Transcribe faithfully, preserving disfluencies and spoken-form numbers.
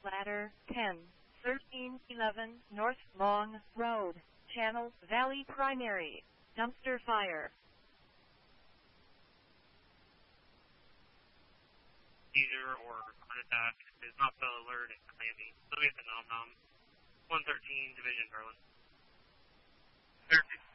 Ladder ten, thirteen eleven North Long Road, Channel Valley Primary, dumpster fire. Either or on attack is not the alert in Miami. Soviet Nom Nom, one thirteen Division Berlin. Perfect.